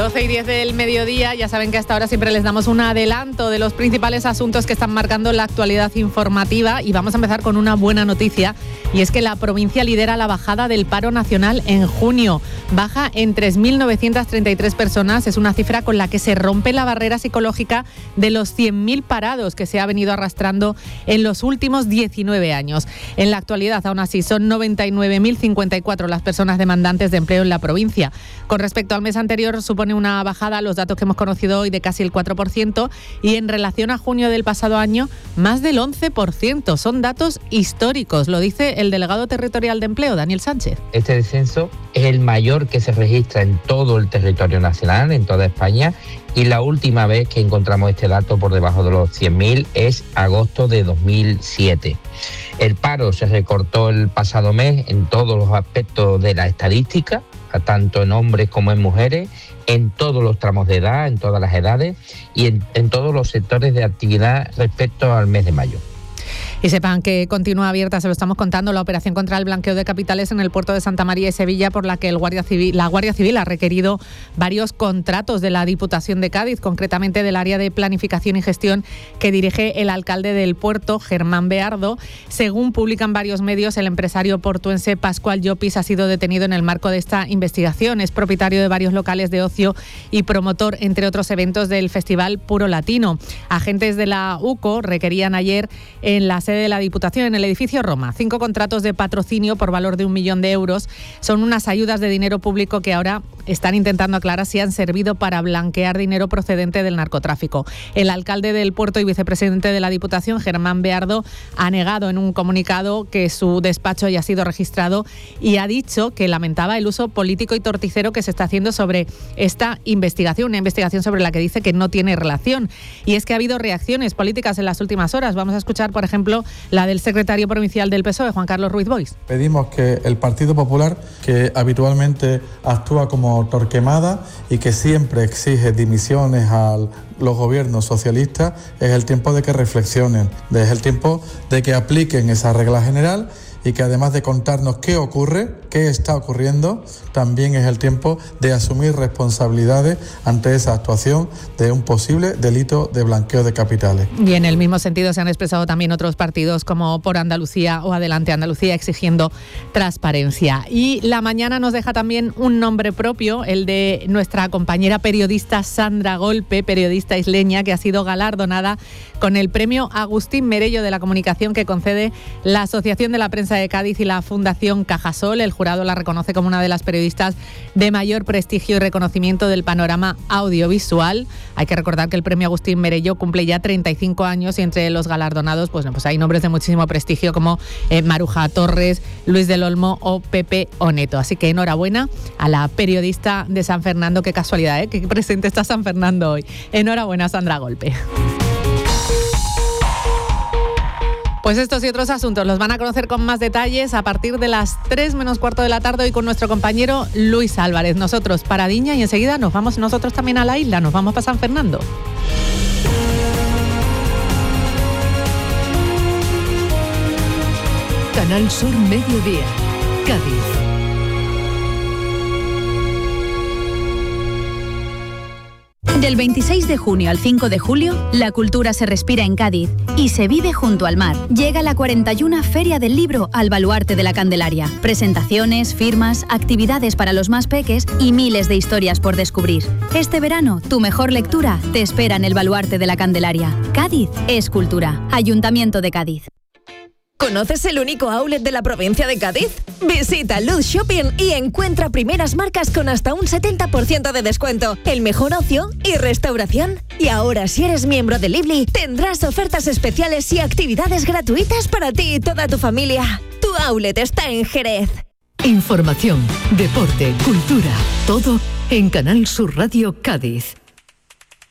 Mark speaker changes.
Speaker 1: 12:10 del mediodía, ya saben que hasta ahora siempre les damos un adelanto de los principales asuntos que están marcando la actualidad informativa y vamos a empezar con una buena noticia y es que la provincia lidera la bajada del paro nacional en junio. Baja en 3.933 personas, es una cifra con la que se rompe la barrera psicológica de los 100.000 parados que se ha venido arrastrando en los últimos 19 años. En la actualidad, aún así, son 99.054 las personas demandantes de empleo en la provincia. Con respecto al mes anterior, supone una bajada, los datos que hemos conocido hoy, de casi el 4% y en relación a junio del pasado año, más del 11%. Son datos históricos, lo dice el delegado territorial de empleo, Daniel Sánchez.
Speaker 2: Este descenso es el mayor que se registra en todo el territorio nacional, en toda España, y la última vez que encontramos este dato por debajo de los 100.000 es agosto de 2007. El paro se recortó el pasado mes en todos los aspectos de la estadística, tanto en hombres como en mujeres, en todos los tramos de edad, en todas las edades y en todos los sectores de actividad respecto al mes de mayo.
Speaker 1: Y sepan que continúa abierta, se lo estamos contando, la operación contra el blanqueo de capitales en el puerto de Santa María y Sevilla, por la que la Guardia Civil ha requerido varios contratos de la Diputación de Cádiz, concretamente del área de planificación y gestión que dirige el alcalde del puerto, Germán Beardo. Según publican varios medios, el empresario portuense Pascual Llopis ha sido detenido en el marco de esta investigación. Es propietario de varios locales de ocio y promotor, entre otros eventos, del Festival Puro Latino. Agentes de la UCO requerían ayer en la sede de la Diputación, en el edificio Roma, 5 contratos de patrocinio por valor de 1 millón de euros. Son unas ayudas de dinero público que ahora están intentando aclarar si han servido para blanquear dinero procedente del narcotráfico. El alcalde del puerto y vicepresidente de la Diputación, Germán Beardo, ha negado en un comunicado que su despacho haya sido registrado y ha dicho que lamentaba el uso político y torticero que se está haciendo sobre esta investigación, una investigación sobre la que dice que no tiene relación. Y es que ha habido reacciones políticas en las últimas horas. Vamos a escuchar, por ejemplo, la del secretario provincial del PSOE, Juan Carlos Ruiz Boix.
Speaker 3: Pedimos que el Partido Popular, que habitualmente actúa como Torquemada y que siempre exige dimisiones a los gobiernos socialistas, es el tiempo de que reflexionen, es el tiempo de que apliquen esa regla general y que además de contarnos qué ocurre, qué está ocurriendo, también es el tiempo de asumir responsabilidades ante esa actuación de un posible delito de blanqueo de capitales.
Speaker 1: Y en el mismo sentido se han expresado también otros partidos como Por Andalucía o Adelante Andalucía, exigiendo transparencia. Y la mañana nos deja también un nombre propio, el de nuestra compañera periodista Sandra Golpe, periodista isleña, que ha sido galardonada con el premio Agustín Merello de la Comunicación que concede la Asociación de la Prensa de Cádiz y la Fundación Cajasol. El jurado la reconoce como una de las periodistas de mayor prestigio y reconocimiento del panorama audiovisual. Hay que recordar que el premio Agustín Merello cumple ya 35 años y entre los galardonados pues hay nombres de muchísimo prestigio como Maruja Torres, Luis del Olmo o Pepe Oneto. Así que enhorabuena a la periodista de San Fernando. Qué casualidad, que presente está San Fernando hoy. Enhorabuena, Sandra Golpe. Pues estos y otros asuntos los van a conocer con más detalles a partir de las 3 menos cuarto de la tarde hoy con nuestro compañero Luis Álvarez. Nosotros paradiña y enseguida nos vamos nosotros también a la isla, nos vamos para San Fernando.
Speaker 4: Canal Sur Mediodía, Cádiz.
Speaker 5: Del 26 de junio al 5 de julio, la cultura se respira en Cádiz y se vive junto al mar. Llega la 41 Feria del Libro al Baluarte de la Candelaria. Presentaciones, firmas, actividades para los más peques y miles de historias por descubrir. Este verano, tu mejor lectura te espera en el Baluarte de la Candelaria. Cádiz es cultura. Ayuntamiento de Cádiz.
Speaker 6: ¿Conoces el único outlet de la provincia de Cádiz? Visita Luz Shopping y encuentra primeras marcas con hasta un 70% de descuento, el mejor ocio y restauración. Y ahora, si eres miembro de Lively, tendrás ofertas especiales y actividades gratuitas para ti y toda tu familia. Tu outlet está en Jerez.
Speaker 4: Información, deporte, cultura, todo en Canal Sur Radio Cádiz.